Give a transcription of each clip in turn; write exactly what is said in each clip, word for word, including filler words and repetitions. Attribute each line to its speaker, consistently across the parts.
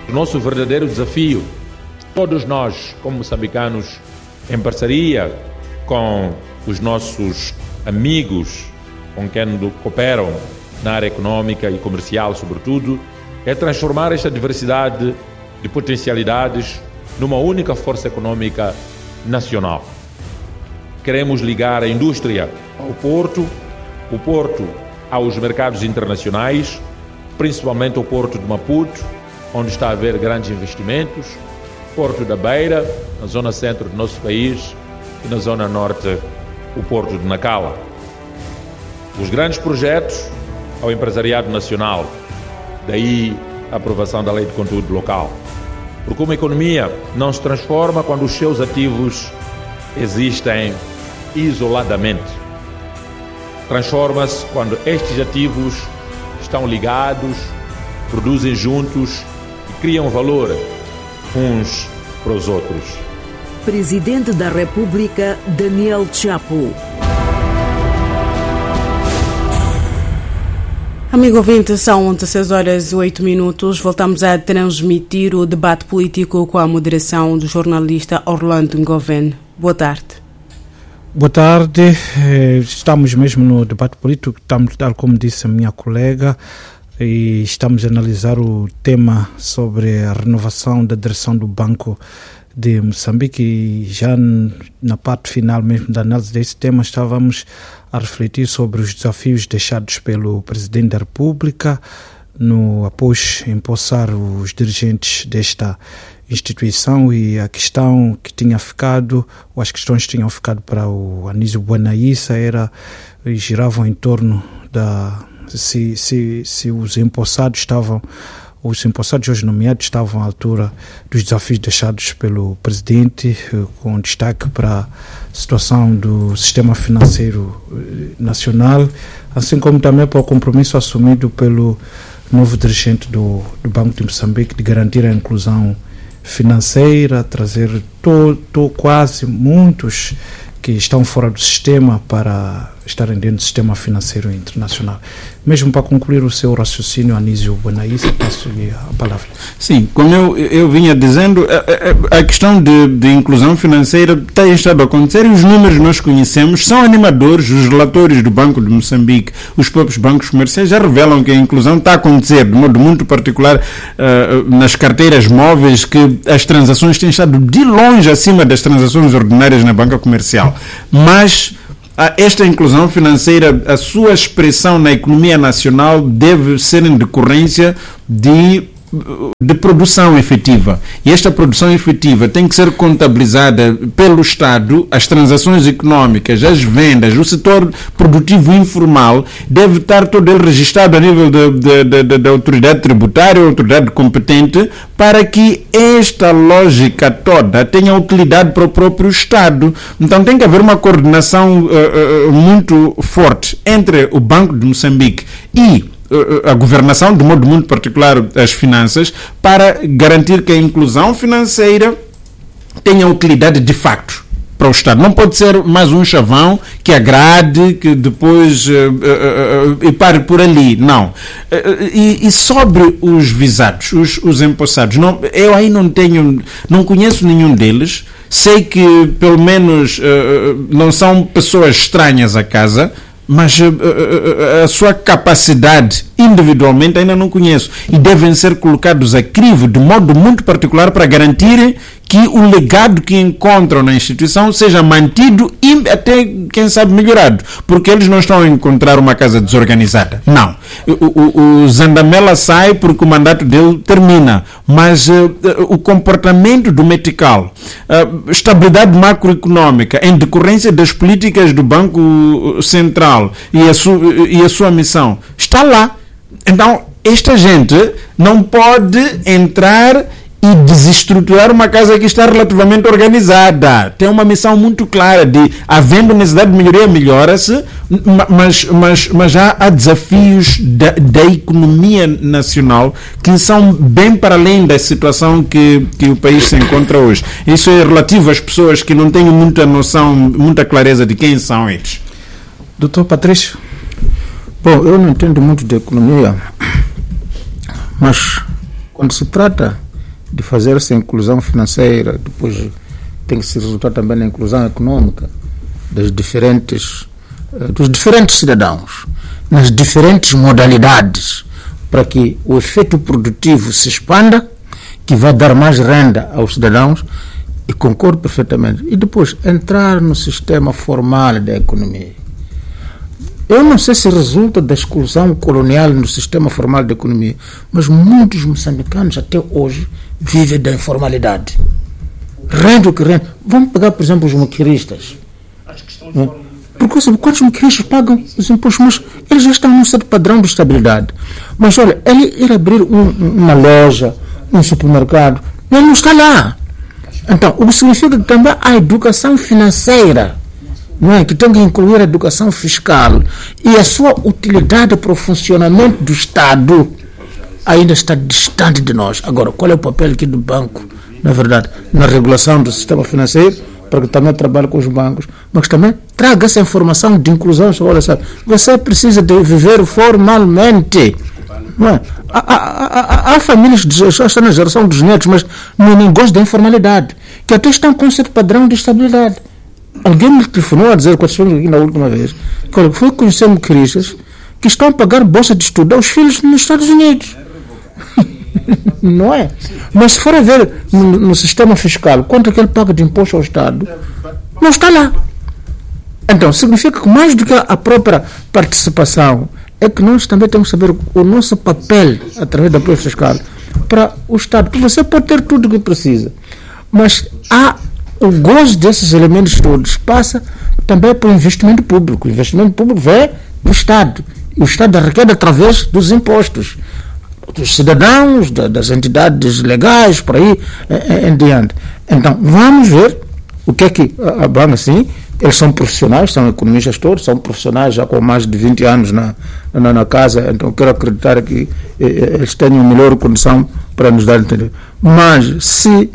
Speaker 1: O nosso verdadeiro desafio, todos nós, como moçambicanos, em parceria com os nossos amigos com quem cooperam na área econômica e comercial, sobretudo, é transformar esta diversidade de potencialidades numa única força econômica nacional. Queremos ligar a indústria ao porto, o porto aos mercados internacionais, principalmente ao porto de Maputo, onde está a haver grandes investimentos, porto da Beira, na zona centro do nosso país, e na zona norte, o porto de Nacala. Os grandes projetos ao empresariado nacional, daí a aprovação da Lei de Conteúdo Local. Porque uma economia não se transforma quando os seus ativos existem isoladamente. Transforma-se quando estes ativos estão ligados, produzem juntos e criam valor uns para os outros.
Speaker 2: Presidente da República, Daniel Chapo.
Speaker 3: Amigo ouvinte, são dezesseis horas e oito minutos. Voltamos a transmitir o debate político com a moderação do jornalista Orlando Ngoven. Boa tarde.
Speaker 4: Boa tarde. Estamos mesmo no debate político, estamos, tal como disse a minha colega, e estamos a analisar o tema sobre a renovação da direção do Banco de Moçambique, e já na parte final mesmo da análise desse tema estávamos a refletir sobre os desafios deixados pelo Presidente da República no, após empossar os dirigentes desta instituição, e a questão que tinha ficado, ou as questões que tinham ficado para o Anísio Buanaissa era, giravam em torno da se, se, se os empossados estavam Os empossados hoje nomeados estavam à altura dos desafios deixados pelo Presidente, com destaque para a situação do sistema financeiro nacional, assim como também para o compromisso assumido pelo novo dirigente do, do Banco de Moçambique de garantir a inclusão financeira, trazer to, to, quase muitos que estão fora do sistema para estarem dentro do sistema financeiro internacional. Mesmo para concluir o seu raciocínio, Anísio Buanaissa, passo-lhe a palavra.
Speaker 5: Sim, como eu, eu vinha dizendo, a, a, a questão de, de inclusão financeira tem estado a acontecer, e os números nós conhecemos, são animadores. Os relatórios do Banco de Moçambique, os próprios bancos comerciais já revelam que a inclusão está a acontecer de modo muito particular uh, nas carteiras móveis, que as transações têm estado de longe acima das transações ordinárias na banca comercial. Mas esta inclusão financeira, a sua expressão na economia nacional deve ser em decorrência de, de produção efetiva. E esta produção efetiva tem que ser contabilizada pelo Estado. As transações económicas, as vendas, o setor produtivo informal deve estar todo ele registrado a nível da autoridade tributária, autoridade competente, para que esta lógica toda tenha utilidade para o próprio Estado. Então tem que haver uma coordenação uh, uh, muito forte entre o Banco de Moçambique e uh, a governação, de modo muito particular as finanças, para garantir que a inclusão financeira tenha utilidade de facto para o Estado. Não pode ser mais um chavão que agrade, que depois uh, uh, uh, e pare por ali. Não. Uh, e, e sobre os visados, os, os empossados, não, eu aí não tenho, não conheço nenhum deles. Sei que pelo menos uh, não são pessoas estranhas à casa, mas uh, uh, a sua capacidade individualmente ainda não conheço, e devem ser colocados a crivo de modo muito particular para garantir que o legado que encontram na instituição seja mantido e até, quem sabe, melhorado, porque eles não estão a encontrar uma casa desorganizada. Não. O, o, o Zandamela sai porque o mandato dele termina, mas uh, o comportamento do Metical, uh, estabilidade macroeconómica em decorrência das políticas do Banco Central e a, su, e a sua missão está lá. Então, esta gente não pode entrar e desestruturar uma casa que está relativamente organizada. Tem uma missão muito clara de, havendo necessidade de melhoria, melhora-se, mas, mas, mas já há desafios da, da economia nacional que são bem para além da situação que, que o país se encontra hoje. Isso é relativo às pessoas que não têm muita noção, muita clareza de quem são eles.
Speaker 4: Doutor Patrício?
Speaker 6: Bom, eu não entendo muito de economia, mas quando se trata de fazer essa inclusão financeira, depois tem que se resultar também na inclusão econômica das diferentes, dos diferentes cidadãos, nas diferentes modalidades, para que o efeito produtivo se expanda, que vai dar mais renda aos cidadãos, e concordo perfeitamente. E depois, entrar no sistema formal da economia. Eu não sei se resulta da exclusão colonial no sistema formal da economia, mas muitos moçambicanos até hoje vivem da informalidade. Rende o que rende. Vamos pegar, por exemplo, os maquiristas. Porque sabe, quantos maquiristas pagam os impostos? Mas eles já estão num certo padrão de estabilidade. Mas olha, ele ir abrir um, uma loja, um supermercado, ele não está lá. Então, o que significa que também a educação financeira, não é? Que tem que incluir a educação fiscal e a sua utilidade para o funcionamento do Estado ainda está distante de nós. Agora, qual é o papel aqui do banco, na verdade, na regulação do sistema financeiro, para que também trabalhe com os bancos, mas também traga essa informação de inclusão. Olha, sabe, você precisa de viver formalmente. Não é? há, há, há, há famílias que estão na geração dos netos, mas não, não gostam da informalidade, que até estão com um certo padrão de estabilidade. Alguém me telefonou a dizer, quando estivemos aqui na última vez, que olha, foi conhecer moquiristas que estão a pagar bolsa de estudo aos filhos nos Estados Unidos. Não é? Mas se for a ver no, no sistema fiscal quanto é que ele paga de imposto ao Estado, não está lá. Então, significa que mais do que a própria participação, é que nós também temos que saber o nosso papel através da política fiscal para o Estado. Porque você pode ter tudo o que precisa, mas há o gozo desses elementos todos passa também para o investimento público. O investimento público vem do Estado. E o Estado arrecada através dos impostos dos cidadãos, da, das entidades legais, por aí em diante. Então, vamos ver o que é que a, a banca, assim, eles são profissionais, são economistas todos, são profissionais já com mais de vinte anos na, na, na casa, então quero acreditar que eh, eles tenham melhor condição para nos dar a entender. Mas se,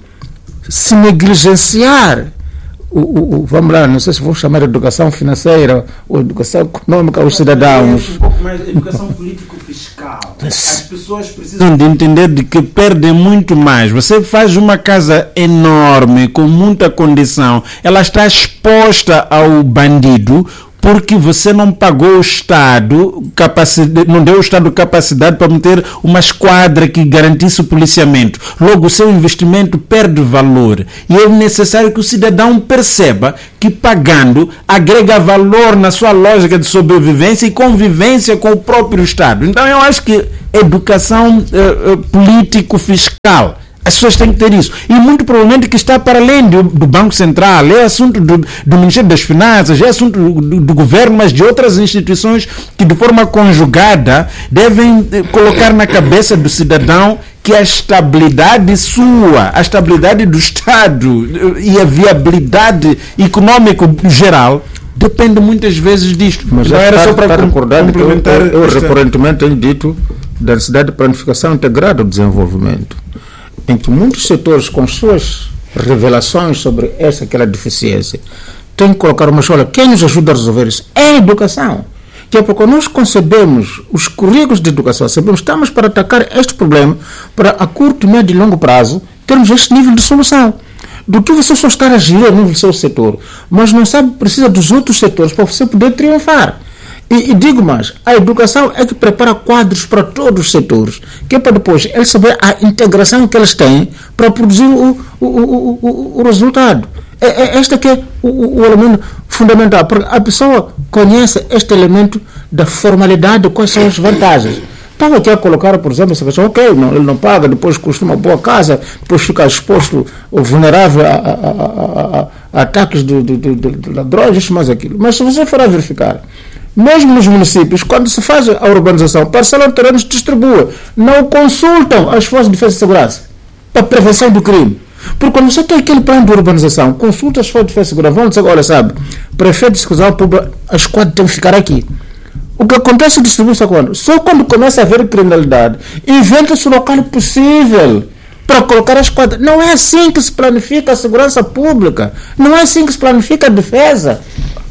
Speaker 6: se negligenciar o, o, o, vamos lá, não sei se vou chamar de educação financeira ou educação econômica aos cidadãos.
Speaker 5: Um pouco mais de educação político-fiscal. As pessoas precisam de entender de que perdem muito mais. Você faz uma casa enorme, com muita condição, ela está exposta ao bandido, porque você não pagou o Estado, capacidade, não deu ao Estado capacidade para manter uma esquadra que garantisse o policiamento. Logo, o seu investimento perde valor. E é necessário que o cidadão perceba que pagando agrega valor na sua lógica de sobrevivência e convivência com o próprio Estado. Então, eu acho que educação uh, uh, político-fiscal, as pessoas têm que ter isso. E muito provavelmente que está para além do, do Banco Central, é assunto do, do Ministério das Finanças, é assunto do, do, do governo, mas de outras instituições que de forma conjugada devem colocar na cabeça do cidadão que a estabilidade sua, a estabilidade do Estado e a viabilidade econômica geral depende muitas vezes disto.
Speaker 6: Mas já era só para recordar que eu, eu, eu recorrentemente tenho dito da necessidade de planificação integrada do desenvolvimento, em que muitos setores, com suas revelações sobre essa aquela deficiência, têm que colocar uma escola. Quem nos ajuda a resolver isso é a educação. Que é porque nós concebemos os currículos de educação, sabemos que estamos para atacar este problema, para a curto, médio e longo prazo, termos este nível de solução. Do que você só estar a girar no seu setor, mas não sabe, precisa dos outros setores para você poder triunfar. E, e digo mais, a educação é que prepara quadros para todos os setores, que é para depois eles saber a integração que eles têm para produzir o, o, o, o, o resultado. É, é, este que é o, o elemento fundamental, porque a pessoa conhece este elemento da formalidade, quais são as vantagens. Estava aqui a colocar, por exemplo, essa questão, ok, não, ele não paga, depois custa uma boa casa, depois fica exposto ou vulnerável a, a, a, a, a ataques de, de, de, de ladrões, isso mais aquilo. Mas se você for a verificar, mesmo nos municípios, quando se faz a urbanização, parcelam terrenos, distribuem, não consultam as forças de defesa e segurança para a prevenção do crime. Porque quando você tem aquele plano de urbanização, consulta as forças de defesa e segurança, vão dizer, olha, sabe, prefeito de segurança pública, a esquadra tem que ficar aqui. O que acontece distribui-se quando? Só quando começa a haver criminalidade, inventa-se o local possível para colocar a esquadra. Não é assim que se planifica a segurança pública, não é assim que se planifica a defesa.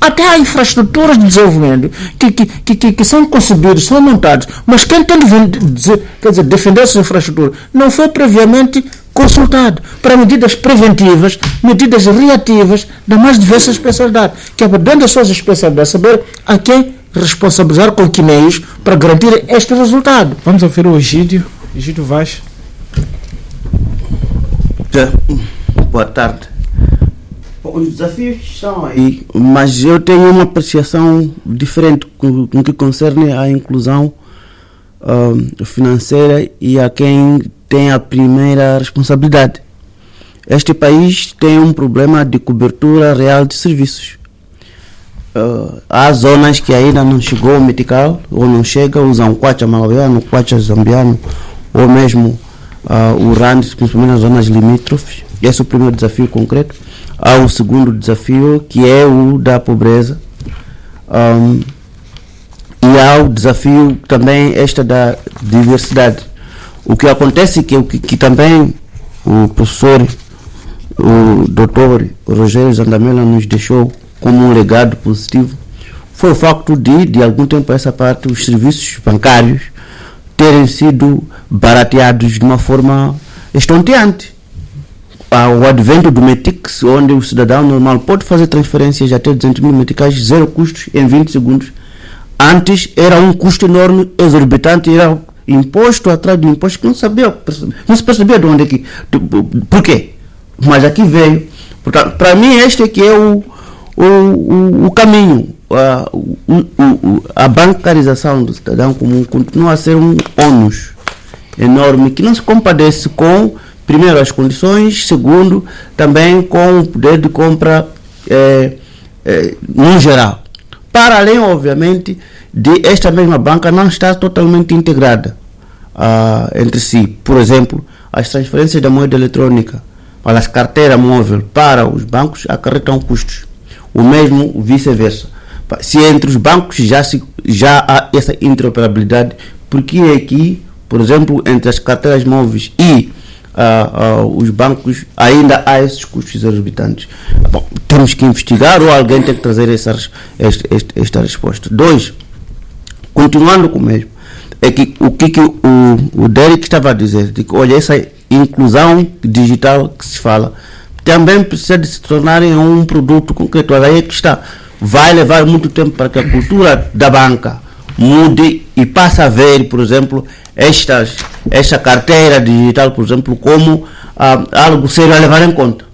Speaker 6: Até há infraestruturas de desenvolvimento que, que, que, que, que são concebidos, são montados, mas quem tem de, quer dizer, defender essas infraestruturas não foi previamente consultado para medidas preventivas, medidas reativas das mais diversas especialidades, que é para dentro das suas especialidades saber a quem responsabilizar com que meios para garantir este resultado.
Speaker 4: Vamos ouvir o Egídio. Egídio Vaz.
Speaker 7: Boa tarde. Os desafios estão aí, mas eu tenho uma apreciação diferente no que concerne à inclusão uh, financeira e a quem tem a primeira responsabilidade. Este país tem um problema de cobertura real de serviços. Uh, há zonas que ainda não chegou o medical, ou não chega, usam o Kwacha malawiano, o Kwacha zambiano, ou mesmo uh, o RAND, principalmente nas zonas limítrofes. Esse é o primeiro desafio concreto. Há o segundo desafio, que é o da pobreza. Um, e há o desafio também esta da diversidade. O que acontece é que, que, que também o professor, o doutor Rogério Zandamela nos deixou como um legado positivo, foi o facto de, de algum tempo a essa parte, os serviços bancários terem sido barateados de uma forma estonteante. O advento do Metix, onde o cidadão normal pode fazer transferências de até duzentos mil meticais, zero custos, em vinte segundos. Antes era um custo enorme, exorbitante, era imposto atrás de imposto que não sabia, não se percebia de onde é que, por quê? Mas aqui veio. Portanto, para mim este aqui é o, o, o, o caminho. A, o, o, a bancarização do cidadão comum continua a ser um ônus enorme que não se compadece com, primeiro, as condições, segundo, também com o poder de compra é, é, no geral. Para além, obviamente, de esta mesma banca não estar totalmente integrada uh, entre si. Por exemplo, as transferências da moeda eletrônica para as carteiras móveis para os bancos acarretam custos. O mesmo vice-versa. Se entre os bancos já, se, já há essa interoperabilidade, porque é que, por exemplo, entre as carteiras móveis e Uh, uh, os bancos ainda há esses custos exorbitantes? Bom, temos que investigar ou alguém tem que trazer essa, esta, esta, esta resposta. Dois, continuando com o mesmo, é que o que, que o, o Derek estava a dizer, de que, olha, essa inclusão digital que se fala também precisa de se tornar em um produto concreto. Aí é que está, vai levar muito tempo para que a cultura da banca mude e passe a ver, por exemplo, estas, esta carteira digital, por exemplo, como ah, algo sério a levar em conta.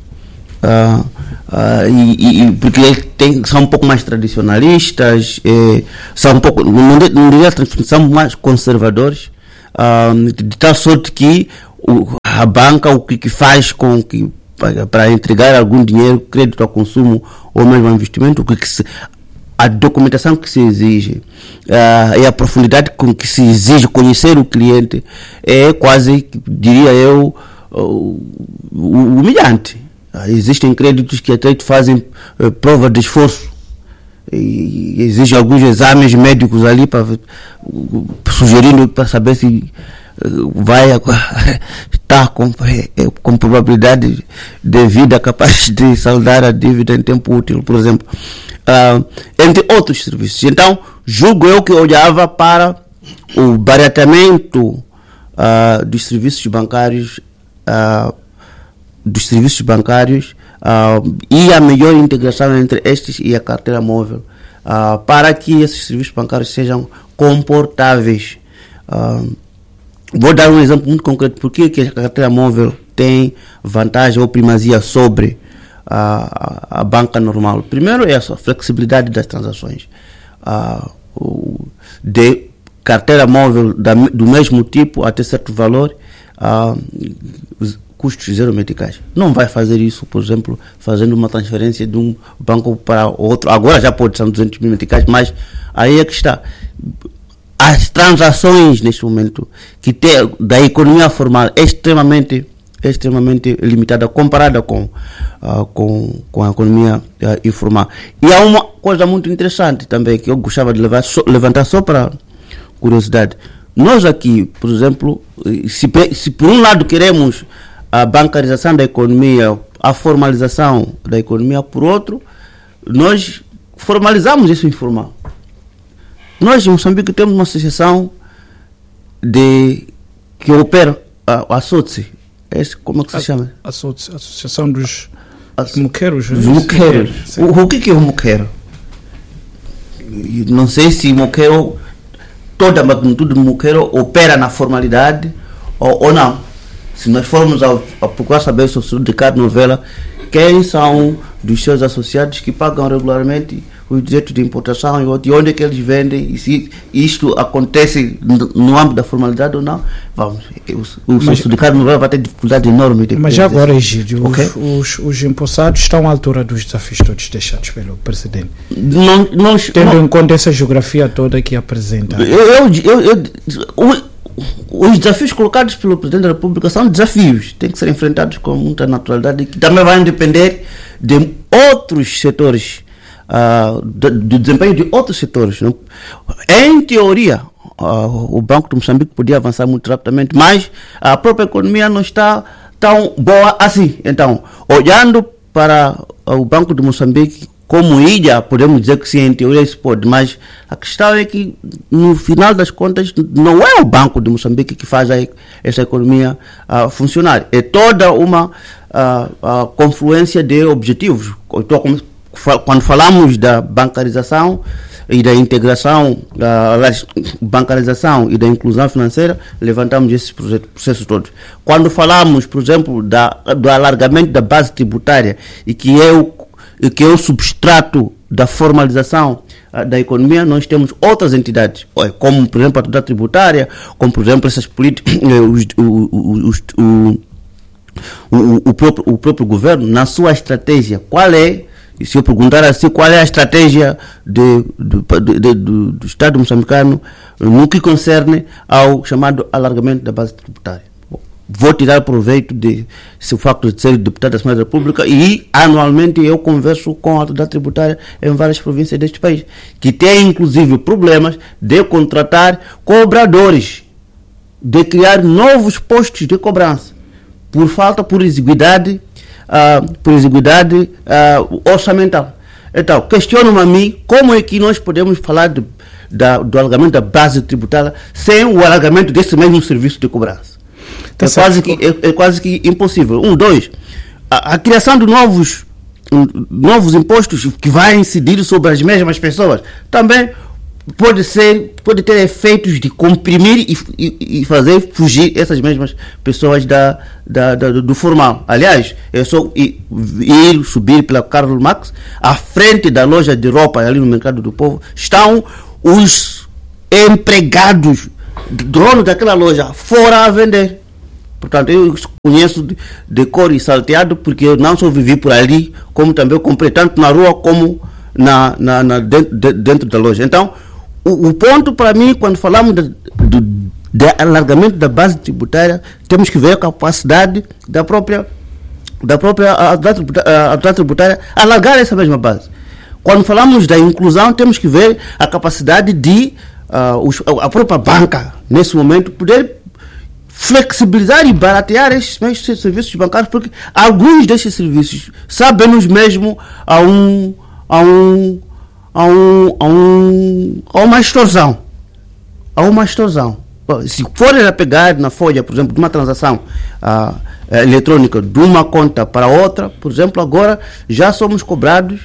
Speaker 7: Ah, ah, e, e, porque tem, são um pouco mais tradicionalistas, eh, são um pouco, não, não diria, são mais conservadores, ah, de tal sorte que o, a banca o que, que faz com que para entregar algum dinheiro, crédito ao consumo ou mesmo investimento, o que, que se, a documentação que se exige uh, e a profundidade com que se exige conhecer o cliente é quase, diria eu, uh, humilhante. Uh, existem créditos que até fazem uh, prova de esforço e exigem alguns exames médicos ali para uh, sugerindo para saber se uh, vai estar com, uh, com probabilidade de vida capaz de saldar a dívida em tempo útil, por exemplo. Uh, entre outros serviços. Então, julgo eu que olhava para o barateamento uh, dos serviços bancários, uh, dos serviços bancários uh, e a melhor integração entre estes e a carteira móvel, uh, para que esses serviços bancários sejam comportáveis. Uh, vou dar um exemplo muito concreto. Por que a carteira móvel tem vantagem ou primazia sobre A, a, a banca normal? Primeiro é a flexibilidade das transações. A, o, de carteira móvel da, do mesmo tipo até certo valor, a, os custos zero meticais. Não vai fazer isso, por exemplo, fazendo uma transferência de um banco para outro. Agora já pode ser duzentos mil meticais, mas aí é que está. As transações neste momento que tem, da economia formal é extremamente é extremamente limitada comparada com, uh, com, com a economia uh, informal. E há uma coisa muito interessante também que eu gostava de levar, so, levantar só para curiosidade. Nós aqui, por exemplo, se, se por um lado queremos a bancarização da economia, a formalização da economia, por outro, nós formalizamos isso informal. Nós em Moçambique temos uma associação de, que opera a, a S O T S. Esse, como é que se
Speaker 4: a,
Speaker 7: chama?
Speaker 4: A S O T S, a Associação dos
Speaker 7: As,
Speaker 4: Moqueiros.
Speaker 7: Dos Moqueiros. O, o que, que é o moqueiro? Não sei se moqueiro, toda a magnitude do moqueiro opera na formalidade ou, ou não. Se nós formos a, a procurar saber sobre cada novela, quem são dos seus associados que pagam regularmente os direitos de importação e onde é que eles vendem, e se isto acontece no, no âmbito da formalidade ou não, vamos, o, o sindicato novela vai ter dificuldade enorme de.
Speaker 4: Mas já agora, Egídio, okay? os, os, os empossados estão à altura dos desafios todos deixados pelo presidente?
Speaker 7: Não, não,
Speaker 4: Tendo
Speaker 7: não,
Speaker 4: em conta essa geografia toda que apresenta.
Speaker 7: Eu, eu, eu, eu, o, os desafios colocados pelo Presidente da República são desafios, têm que ser enfrentados com muita naturalidade, que também vai depender de outros setores, uh, do, do desempenho de outros setores. Não? Em teoria, uh, o Banco de Moçambique podia avançar muito rapidamente, mas a própria economia não está tão boa assim. Então, olhando para uh, o Banco de Moçambique como ilha, podemos dizer que sim, em teoria isso pode, mas a questão é que no final das contas não é o Banco de Moçambique que faz a, essa economia uh, funcionar, é toda uma uh, uh, confluência de objetivos. Então, quando falamos da bancarização e da integração, da bancarização e da inclusão financeira, levantamos esses processos todos. Quando falamos, por exemplo, da, do alargamento da base tributária, e que é o que é o substrato da formalização uh, da economia, nós temos outras entidades, como por exemplo a autoridade tributária, como por exemplo essas políticas, os, os, os, o, o, o, próprio, o próprio governo, na sua estratégia, qual é, e se eu perguntar assim, qual é a estratégia de, de, de, de, do, do Estado moçambicano no que concerne ao chamado alargamento da base tributária? Vou tirar proveito de esse facto de ser deputado da Assembleia da República e anualmente eu converso com a autoridade tributária em várias províncias deste país, que tem inclusive problemas de contratar cobradores, de criar novos postos de cobrança, por falta, por exiguidade, uh, por exiguidade uh, orçamental. Então, questiono-me a mim como é que nós podemos falar de, da, do alargamento da base tributária sem o alargamento desse mesmo serviço de cobrança. É quase, que, é, é quase que impossível. Um, dois, a, a criação de novos, um, novos impostos que vai incidir sobre as mesmas pessoas também pode ser, pode ter efeitos de comprimir e, e, e fazer fugir essas mesmas pessoas da, da, da, do formal. Aliás, é só ir, ir subir pela Carlos Marx, à frente da loja de roupa ali no Mercado do Povo, estão os empregados dono daquela loja fora a vender. Portanto, eu conheço de, de cor e salteado, porque eu não só vivi por ali, como também eu comprei tanto na rua como na, na, na, dentro, de, dentro da loja. Então, o, o ponto para mim, quando falamos de, de, de alargamento da base tributária, temos que ver a capacidade da própria da própria autoridade tributária alargar essa mesma base. Quando falamos da inclusão, temos que ver a capacidade de uh, os, a própria banca, nesse momento, poder flexibilizar e baratear estes mesmos serviços bancários, porque alguns destes serviços sabemos mesmo a um a um a um a, um, a uma extorsão a uma extorsão. Se forem a pegar na folha, por exemplo, de uma transação uh, eletrônica de uma conta para outra, por exemplo, agora já somos cobrados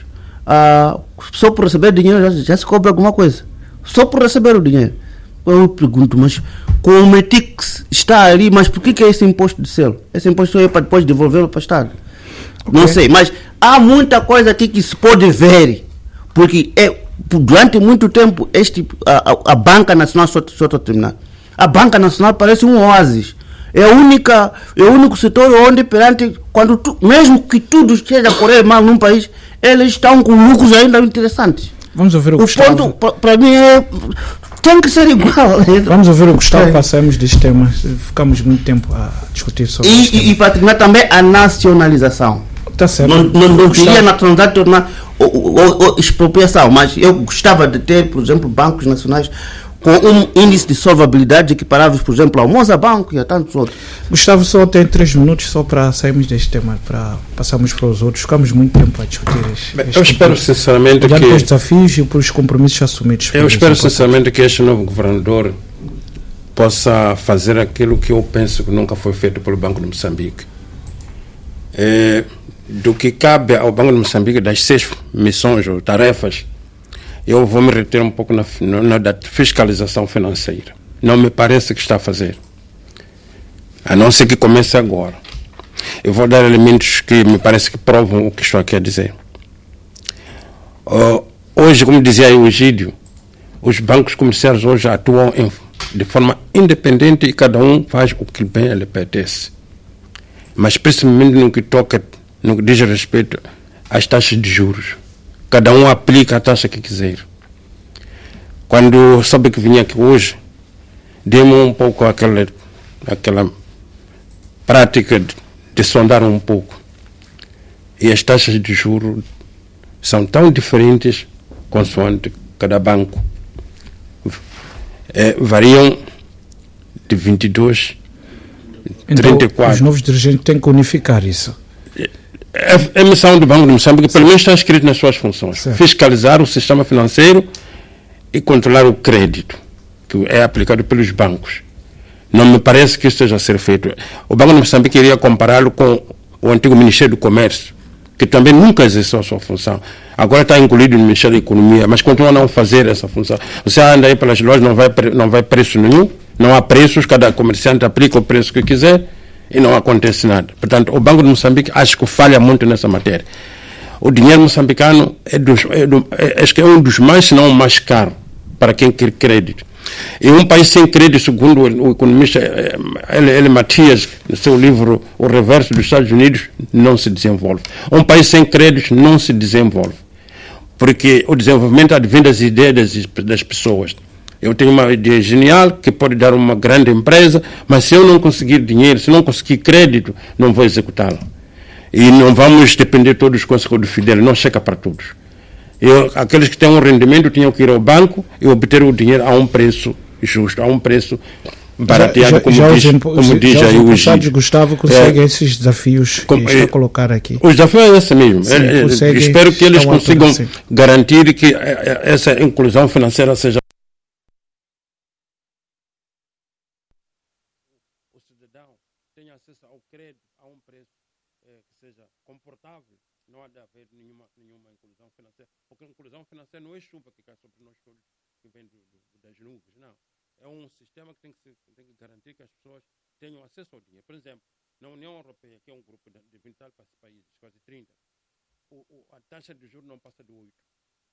Speaker 7: uh, só por receber dinheiro, já, já se cobra alguma coisa só por receber o dinheiro. Eu pergunto, mas como é que está ali, mas por que, que é esse imposto de selo? Esse imposto é para depois devolvê-lo para o Estado? Okay. Não sei, mas há muita coisa aqui que se pode ver, porque é, durante muito tempo este, a, a, a Banca Nacional, só, só estou a terminar, a Banca Nacional parece um oásis, é, a única, é o único setor onde perante, quando tu, mesmo que tudo esteja a correr mal num país, eles estão com lucros ainda interessantes.
Speaker 4: Vamos ouvir o,
Speaker 7: o
Speaker 4: Gustavo.
Speaker 7: ponto para mim é tem que ser igual.
Speaker 4: Vamos ouvir o Gustavo, é. Passamos deste tema. Ficamos muito tempo a discutir sobre
Speaker 7: e,
Speaker 4: este tema.
Speaker 7: E, e para terminar também a nacionalização.
Speaker 4: Está certo.
Speaker 7: Não, não, não queria nacionalidade tornar ou, ou, ou expropriação, mas eu gostava de ter, por exemplo, bancos nacionais com um índice de solvabilidade equiparável, por exemplo, ao Mozabanco e a tantos outros.
Speaker 4: Gustavo, só tem três minutos só para sairmos deste tema, para passarmos para os outros. Ficamos muito tempo a discutir este,
Speaker 5: Bem,
Speaker 4: este
Speaker 5: eu espero
Speaker 4: tema.
Speaker 5: sinceramente
Speaker 4: Olhando
Speaker 5: que...
Speaker 4: para os desafios e para os compromissos assumidos.
Speaker 5: Eu espero sinceramente que este novo governador possa fazer aquilo que eu penso que nunca foi feito pelo Banco de Moçambique. É, do que cabe ao Banco de Moçambique, das seis missões ou tarefas, eu vou me reter um pouco na, na, na da fiscalização financeira. Não me parece que está a fazer. A não ser que comece agora. Eu vou dar elementos que me parece que provam o que estou aqui a dizer. Uh, hoje, como dizia aí o Egídio, os bancos comerciais hoje atuam em, de forma independente e cada um faz o que bem lhe pertence. Mas principalmente no que toca, no que diz respeito às taxas de juros. Cada um aplica a taxa que quiser. Quando soube que vinha aqui hoje, demos um pouco aquela, aquela prática de, de sondar um pouco. E as taxas de juros são tão diferentes consoante cada banco. É, variam de vinte e dois,
Speaker 4: então,
Speaker 5: trinta e quatro.
Speaker 4: Os novos dirigentes têm que unificar isso.
Speaker 5: A missão do Banco de Moçambique, pelo menos está escrito nas suas funções.
Speaker 4: Certo.
Speaker 5: Fiscalizar o sistema financeiro e controlar o crédito, que é aplicado pelos bancos. Não me parece que isso esteja a ser feito. O Banco de Moçambique iria compará-lo com o antigo Ministério do Comércio, que também nunca exerceu a sua função. Agora está incluído no Ministério da Economia, mas continua a não fazer essa função. Você anda aí pelas lojas, não vai, não vai preço nenhum, não há preços, cada comerciante aplica o preço que quiser e não acontece nada. Portanto, o Banco de Moçambique acho que falha muito nessa matéria. O dinheiro moçambicano é, dos, é, do, é, acho que é um dos mais, se não o mais caro, para quem quer crédito. E um país sem crédito, segundo o economista L. L. Matias, no seu livro O Reverso dos Estados Unidos, não se desenvolve. Um país sem crédito não se desenvolve. Porque o desenvolvimento advém das ideias das, das pessoas. Eu tenho uma ideia genial que pode dar uma grande empresa, mas se eu não conseguir dinheiro, se não conseguir crédito, não vou executá-la. E não vamos depender todos com o do Fidel, não chega para todos. Eu, aqueles que têm um rendimento tinham que ir ao banco e obter o dinheiro a um preço justo, a um preço barateado, já, como já diz, os, como diz já aí o Egídio.
Speaker 4: Gustavo consegue é, esses desafios
Speaker 5: como,
Speaker 4: que está a colocar aqui.
Speaker 5: O desafio é esse mesmo. Sim, é, consegue, espero que eles consigam assim. garantir que essa inclusão financeira seja tenha acesso ao crédito a um preço eh, que seja comportável, não há de haver nenhuma, nenhuma inclusão financeira, porque a inclusão financeira não é chuva que cai sobre nós todos, que vem do, do, das nuvens, não. É um sistema que tem que, ser, tem que garantir que as pessoas tenham acesso ao dinheiro. Por exemplo, na União Europeia, que é um grupo de, de vinte países, quase trinta, o, o, a taxa de juros não passa de oito por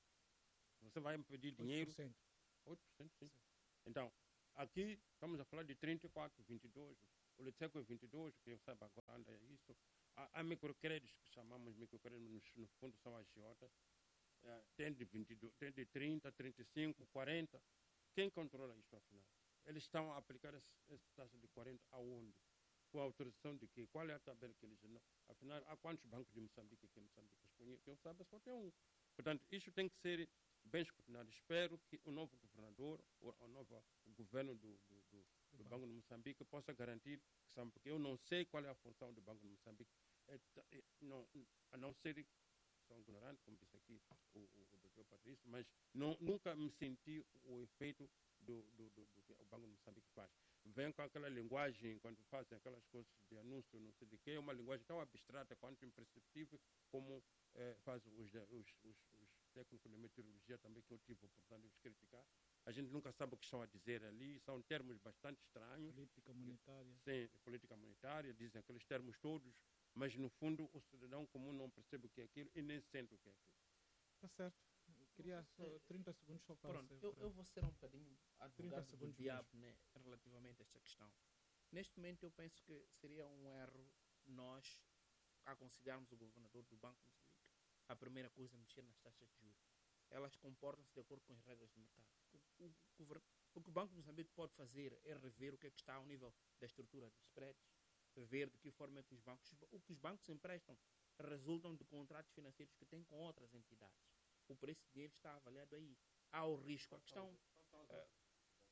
Speaker 5: cento. Você vai me pedir dinheiro... oito por cento. oito por cento, sim. Então, aqui estamos a falar de trinta e quatro, vinte e dois, o Letseco é vinte e dois, que eu saiba agora anda isso. Há, há microcréditos que chamamos microcréditos, no, no fundo são agiotas, é, tem de vinte e dois, tem de trinta, trinta e cinco, quarenta. Quem controla isso afinal? Eles estão a aplicar essa taxa de quarenta aonde? Com a autorização de quê? Qual é a tabela que eles... Não? Afinal, há quantos bancos de Moçambique que Moçambique disponível? Que eu saiba, só tem um. Portanto, isso tem que ser bem escrutinado. Espero que o novo governador, ou o novo o governo do, do, do, do Banco de Moçambique possa garantir, que sabe, porque eu não sei qual é a função do Banco de Moçambique, é, é, não, a não ser, sou ignorante, como disse aqui o, o, o doutor Patrício, mas não, nunca me senti o efeito do, do, do, do que o Banco de Moçambique faz. Vem com aquela linguagem, quando fazem aquelas coisas de anúncio, não sei de quê, é uma linguagem tão abstrata quanto imperceptível, como é, fazem os, os, os, os técnicos de meteorologia também, que eu tive a oportunidade de os criticar. A gente nunca sabe o que estão a dizer ali, são termos bastante estranhos. Política monetária. Sim, política monetária, dizem aqueles termos todos, mas no fundo o cidadão comum não percebe o que é aquilo e nem sente o que é aquilo.
Speaker 4: Está certo. Eu queria só trinta segundos só para...
Speaker 8: Pronto, eu, eu vou ser um bocadinho advogado do diabo, né, relativamente a esta questão. Neste momento eu penso que seria um erro nós aconselharmos o governador do Banco de Moçambique. A primeira coisa é mexer nas taxas de juros. Elas comportam-se de acordo com as regras do mercado. O, o, o, o que o Banco de Moçambique pode fazer é rever o que é que está ao nível da estrutura dos spreads, ver de que forma é que os bancos, o que os bancos emprestam resultam de contratos financeiros que têm com outras entidades. O preço dele está avaliado aí. Há o risco. A questão... Uh,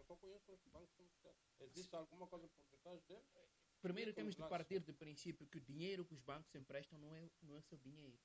Speaker 9: só conheço os bancos comerciais. Existe alguma coisa por detrás deles?
Speaker 8: Primeiro temos de partir do princípio que o dinheiro que os bancos emprestam não é, não é seu dinheiro.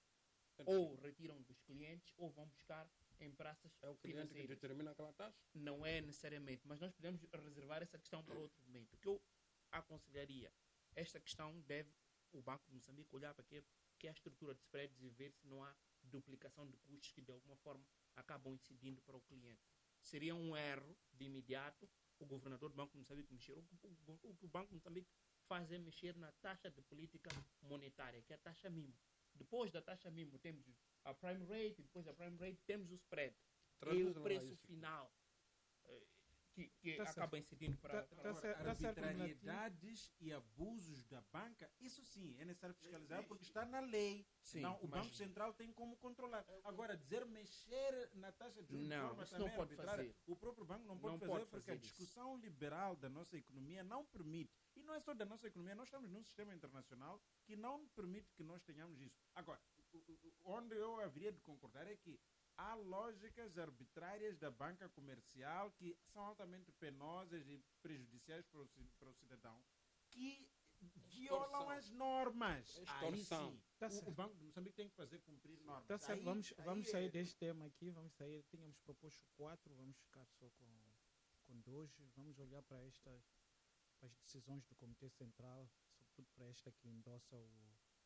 Speaker 8: Ou retiram dos clientes ou vão buscar em praças
Speaker 9: É o cliente
Speaker 8: financeiras.
Speaker 9: que determina aquela taxa?
Speaker 8: Não é necessariamente, mas nós podemos reservar essa questão para outro momento. O que eu aconselharia, esta questão deve o Banco de Moçambique olhar para que, que é a estrutura de spreads e ver se não há duplicação de custos que de alguma forma acabam incidindo para o cliente. Seria um erro de imediato o governador do Banco de Moçambique mexer. O, o, o que o Banco de Moçambique faz é mexer na taxa de política monetária, que é a taxa mimo. Depois da taxa mimo temos a prime rate, e depois da prime rate temos o spread. E o preço final eh, que, que
Speaker 4: Tá
Speaker 8: acaba
Speaker 4: certo.
Speaker 8: incidindo para...
Speaker 4: Tá-
Speaker 8: para-
Speaker 4: tá certo.
Speaker 5: Arbitrariedades e abusos da banca, isso sim, é necessário fiscalizar porque está na lei.
Speaker 8: Sim,
Speaker 5: Não, o
Speaker 8: mas-
Speaker 5: Banco Central tem como controlar. Agora, dizer mexer na taxa de juros de
Speaker 8: Não,
Speaker 5: forma
Speaker 8: isso não
Speaker 5: também
Speaker 8: pode
Speaker 5: arbitrária,
Speaker 8: fazer.
Speaker 5: o próprio banco não pode
Speaker 8: Não
Speaker 5: fazer
Speaker 8: pode
Speaker 5: porque
Speaker 8: fazer
Speaker 5: a
Speaker 8: isso.
Speaker 5: discussão liberal da nossa economia não permite. E não é só da nossa economia, nós estamos num sistema internacional que não permite que nós tenhamos isso. Agora, o- o- onde eu haveria de concordar é que há lógicas arbitrárias da banca comercial que são altamente penosas e prejudiciais para o, ci- para o cidadão, que violam
Speaker 9: Extorsão.
Speaker 5: as normas.
Speaker 9: Extorsão.
Speaker 5: Aí sim,
Speaker 4: Tá
Speaker 5: o,
Speaker 4: certo.
Speaker 5: o Banco de Moçambique tem que fazer cumprir normas.
Speaker 4: Tá certo,
Speaker 5: Aí-
Speaker 4: vamos,
Speaker 5: aí
Speaker 4: vamos
Speaker 5: é-
Speaker 4: sair deste tema aqui, vamos sair. Tínhamos proposto quatro, vamos ficar só com, com dois. Vamos olhar para estas para as decisões do Comitê Central, sobretudo para esta que endossa o,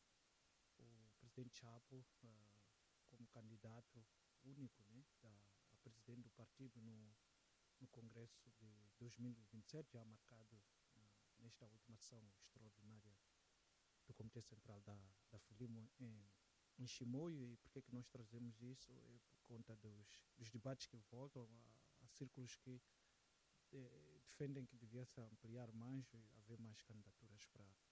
Speaker 4: o presidente Chapo ah, como candidato único, né, da, a presidente do partido no, no Congresso de dois mil e vinte e sete, já marcado ah, nesta última sessão extraordinária do Comitê Central da, da Frelimo em, em Chimoio. E por que é que nós trazemos isso? É por conta dos, dos debates que voltam, há, há círculos que eh, defendem que devia-se ampliar mais e haver mais candidaturas para